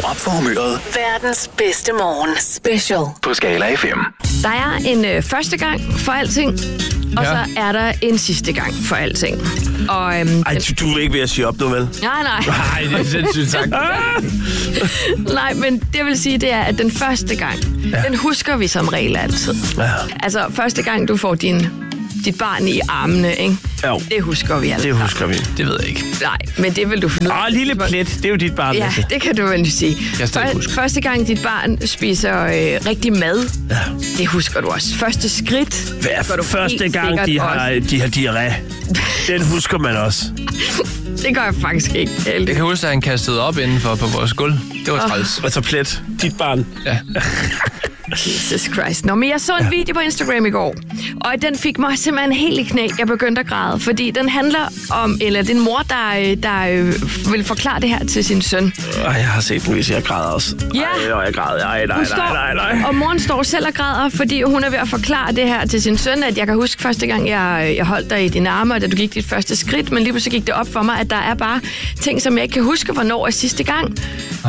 op for humøret. Verdens bedste morgen. Special. På Skala FM. Der er en første gang for alting, og så er der en sidste gang for alting. Og, Ej, du er ikke ved at sige op nu, vel? Nej. Nej, det er sindssygt sagt. Nej, men det vil sige, det er, at den første gang, den husker vi som regel altid. Ja. Altså, første gang du får dit barn i armene, ikke? Jo. Det husker vi alle. Det husker vi. Det ved jeg ikke. Nej, men det vil du finde ud af. Lille plet, det er jo dit barn. Ja, det kan du vel sige. Første gang dit barn spiser rigtig mad, det husker du også. Første skridt. Hver første gang, de har diarré. Den husker man også. Det gør jeg faktisk ikke. Jeg kan huske, at han kastede op indenfor på vores gulv. Det var træls. Altså plet, dit barn. Ja. Jesus Christ. Nå, men jeg så en video på Instagram i går, og den fik mig simpelthen helt i knæ. Jeg begyndte at græde, fordi den handler om, eller det er en mor, der vil forklare det her til sin søn. Jeg har set den, hvis jeg græder også. Ja. Jeg græder. Nej. Og moren står selv og græder, fordi hun er ved at forklare det her til sin søn, at jeg kan huske første gang, jeg holdt dig i dine arme, da du gik dit første skridt, men lige pludselig gik det op for mig, at der er bare ting, som jeg ikke kan huske, hvornår er sidste gang.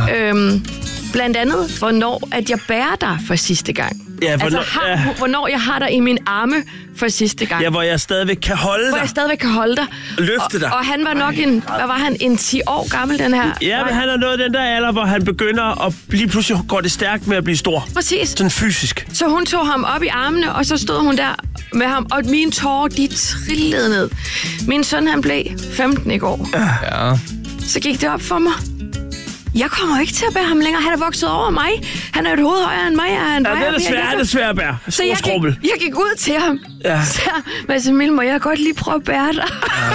Blandt andet, hvornår at jeg bærer dig for sidste gang. Ja, hvornår jeg har dig i min arme for sidste gang. Ja, hvor jeg stadigvæk kan holde dig. Løfte dig. Og han var nok en 10 år gammel, den her. Ja, men han er nået den der alder, hvor han begynder at lige pludselig går det stærkt med at blive stor. Præcis. Sådan fysisk. Så hun tog ham op i armene, og så stod hun der med ham, og mine tårer, de trillede ned. Min søn, han blev 15 i går. Ja. Så gik det op for mig. Jeg kommer ikke til at bære ham længere. Han er vokset over mig. Han er et hoved højere end mig. Det er svært at bære. Så jeg gik ud til ham. Ja. Så Mads Emil, må jeg godt lige prøve at bære dig?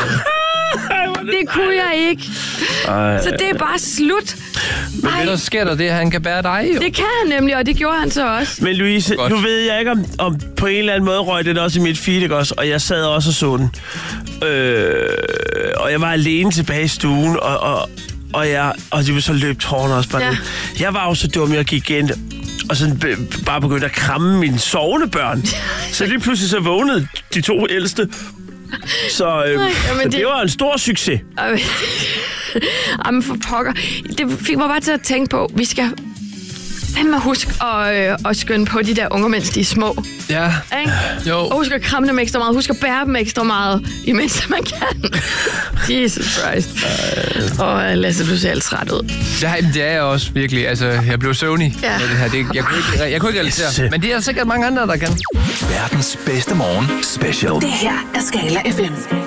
Det kunne jeg ikke. Så det er bare slut. Men så sker der det, at han kan bære dig, jo. Det kan han nemlig, og det gjorde han så også. Men Louise, nu ved jeg ikke, om på en eller anden måde røg det også i mit feed, ikke også? Og jeg sad også og så den. Og jeg var alene tilbage i stuen, og de var så løb tårerne også bare. Ja. Jeg var jo så dum, jeg gik ind og sådan bare begyndte at kramme mine sovende børn. Så lige pludselig så vågnede de 2 ældste. Så det var en stor succes. Jamen for pokker. Det fik mig bare til at tænke på, vi skal fandme huske at skynde på de der unge, mens de er små. Ja. Ikke? Jo. Og husk at kramme dem ekstra meget. Husk at bære dem ekstra meget, imens man kan. Jesus Christ. Lasse, du ser alt træt ud. Det er jeg også virkelig. Altså, jeg blev søvnig med det her. Jeg kunne ikke realisere. Men det er sikkert mange andre, der kan. Verdens bedste morgen special. Det her er Skala FM.